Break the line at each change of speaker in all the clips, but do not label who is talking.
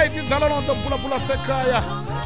right, injalo lonto phulaphula sekhaya.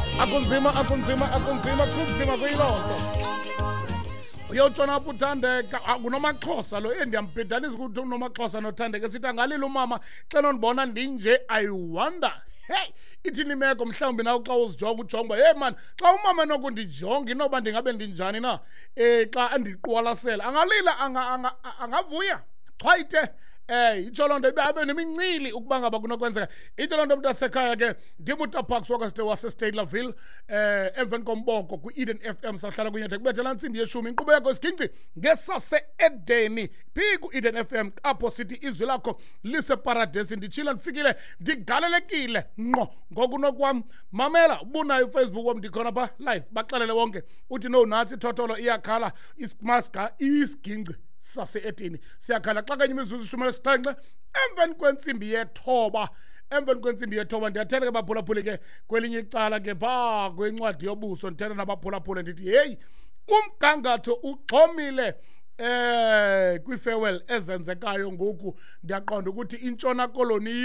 Akunzima kuyilonto. Uyotshona apho uthandeka kunomaXhosa lo endiyambhedanisa ukuthi unomaXhosa nothandeka sithi angalila umama xa nondibona ndinje I wonder. Hey, ithini imeko mhlawumbi nawe xa uzijonga ujonga hey man xa umama nokundijonga inoba ndingabe ndinjani na xa andiqwalasela angalila angavuya chwayite itsho loo nto abe nemincili ukuba ngaba kunokwenzeka itsho loo nto mntu asekhaya ke ndimutapax wasestatelaville emveni komboko kwi-Eden FM sahlala kunye kubethela ntsimbi yeshumi inkqubeko isigingci ngesase-edeni phi ku-Eden FM apho sithi izwi lakho liseparadesi nditshile ndifikile ndigalelekile ngqo ngokunokwam mamela ubunayo ufacebook wam ndikhona pha live baxelele wonke uthi no nantsi ithotholo iyakhala ismaska isigingci sase-edeni siyakhala xa kanye imizuzu 17 emveni kwentsimbi yethoba ndiyathela ke baphulaphule ke kwelinye icala ke phaa kwencwadi yobuso ndithetha nabaphulaphule ndithi heyi umgangatho uxhomile kwi-farewell ezenzekayo ngoku ndiyaqonda ukuthi intshona koloni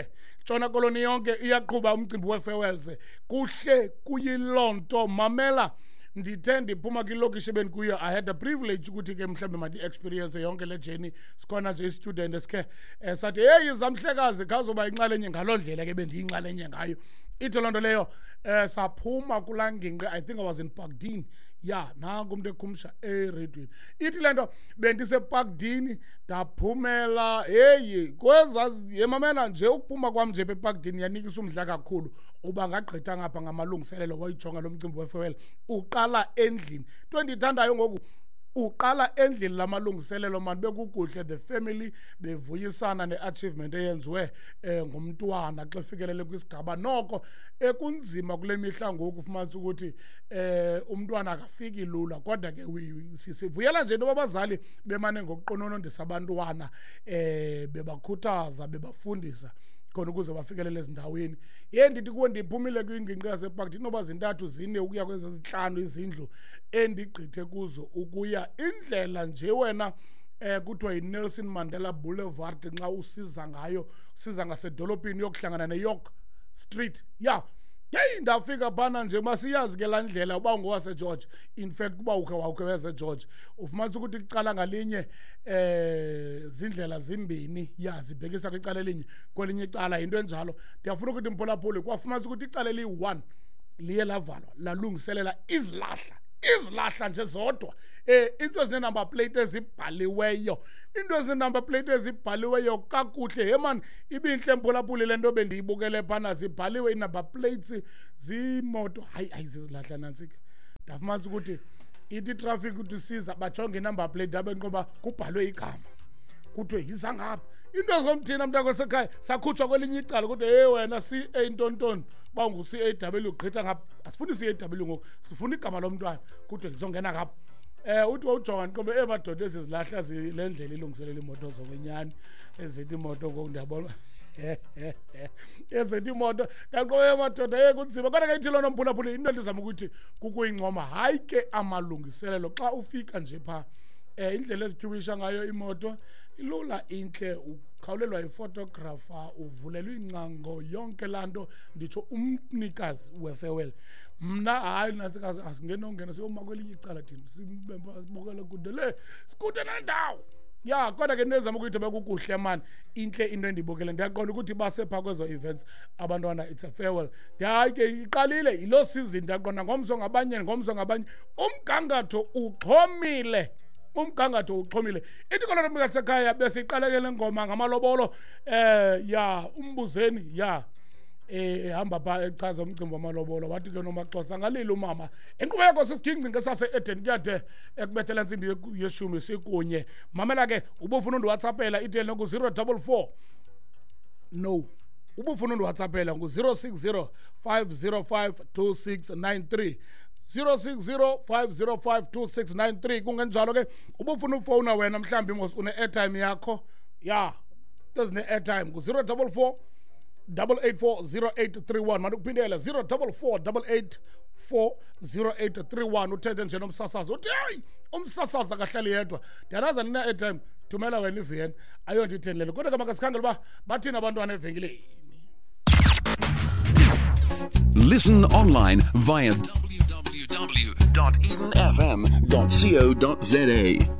yonke iyaqhuba umcimbi we-farewells kuhle kuyilonto mamela ndithe ndiphuma kwilokishi ebendikuyo I had a privilege ukuthi ke mhlawumbe mandi-experience yonke le journey sikhona nje i-student esikhe sathi heyi zamhlekazi khazoba inxalenye ngaloo ndlela ke bendiyinxalenye ngayo ithi loo nto leyo saphuma kulaa ngingqi I think I was in Parkdean nanku umntu ekhumsha eredweni ithi le nto bendiseParkdean ndaphumela heyi yemamela nje ukuphuma kwam nje beParkdean yanikisa umdla kakhulu uba ngagqitha ngapha ngamalungiselelo wayijonga lo mcimbi we-farewell uqala endlini into endiyithandayo ngoku uqala endlini lamalungiselelo mani bekukuhle the family bevuyisana ne-achievement eyenziwe ngumntwana xa fikelele kwisigaba noko ekunzima kule mihla ngoku ufumanisa ukuthi umntwana akafiki lula kodwa ke sivuyela nje into abazali bemane ngokuqononondisa abantwana bebakhuthaza bebafundisa khona ukuze bafikelele ezindaweni ndithi kuwe ndiphumile kwingingqi yaseParkdean noba zintathu zine ukuya kwezezinhlanu izindlu endigqithe kuzo ukuya indlela nje wena kuthiwa yi-Nelson Mandela Boulevard nxa usiza ngasedolophini yokuhlangana ne-York Street yeyi ndafika phana nje masiyazi ke laa ndlela uba ungowaseGeorge in fact uba wawukhe weseGeorge ufumanisa ukuthi icala ngalinye zindlela zimbini zibhekisa kwicala elinye kwelinye icala yinto enjalo ndiyafuna ukuthi mphulaphule kwafumanisa ukuthi icala eliyi-1 liye lavalwa lalungiselela izilahla nje zodwa into ezinenumber plate ezibhaliweyo kakuhle man ibintle mphulaphule le nto bendiyibukele phana zibhaliwe i-number plates ziimoto hayi zizilahla nantsike ndafumanisa ukuthi ithi traffic ukuthi siza bajonge i-number plate abenqoba kubhalwe igama kuthiwe yiza ngapha into ezomthina mntakwethu sakhutshwa kwelinye icala ukuthi wena CA ntontoni ba ungu-CAW gqitha ngapha asifuni CAW ngoku sifuna igama lomntwana kuthiwe ngizongena ngapha uthi wawujonga ndiqombe madoda ezizilahla zile ndlela ilungiselela imoto zokwenyani ezithi imoto ngoku ndiyabona ezithi imoto ndaqombe madoda kunzima kodwa ke ithi loo nto mphulaphule into endizama ukuthi kukuyincoma hayi ke amalungiselelo xa ufika nje phaa indlela ezityubisha ngayo imoto ilula intle ukhawulelwa yifotografa uvulelwa ingcango yonke laa nto nditsho umnikazi we-farewell mna hayi nasikazi asingenongena siyoma kwelinye icala thina sibukele kude le sikude nandawo kodwa ke nezama ukuthi bekukuhle man intle into endibukele ndiyaqonda ukuthi basepha kwezo events abantwana it's a farewell hayi ke iqalile yilo season ndiyaqonda ngomso ngabanye umgangatho uxhomile ithi kolona mntasekhaya besiqalekele ngoma ngamalobolo umbuzeni hamba pha echaza umcimbi wamalobolo wathi ke nomaXhosa ngalila umama inkqubeko sisigingci ngesase-Eden kuyade ekubethela ntsimbi yeshumi sikunye mamela ke ubufuna undiwhatsappela iteli noku-044 no ubufuna undiwhatsappela ngu-060 505 2693 060-505-2693 kungenjalo ke ubufuna ufowuna wena mhlawumbi mos une-airtime yakho ezine-airtime ku-044 884 manje ukuphindela 044 884 uthethe nje nomsasazi uthi hayi umsasazi akahlali yedwa ndiyanaza nina-airtime thumela wena i-VN ayondithenilele kodwa ke makasikhangela uba bathini abantwana evenkileni
Listen online via www.edenfm.co.za.